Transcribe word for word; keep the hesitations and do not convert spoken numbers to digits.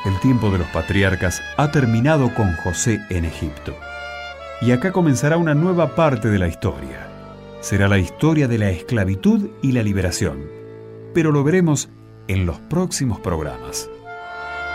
El tiempo de los patriarcas ha terminado con José en Egipto. Y acá comenzará una nueva parte de la historia. Será la historia de la esclavitud y la liberación. Pero lo veremos en los próximos programas.